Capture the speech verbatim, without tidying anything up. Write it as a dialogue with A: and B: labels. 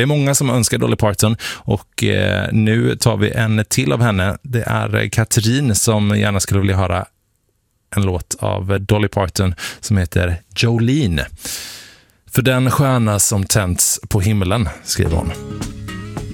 A: Det är många som önskar Dolly Parton och eh, nu tar vi en till av henne. Det är Katrin som gärna skulle vilja höra en låt av Dolly Parton som heter Jolene. För den stjärna som tänds på himlen, skriver hon.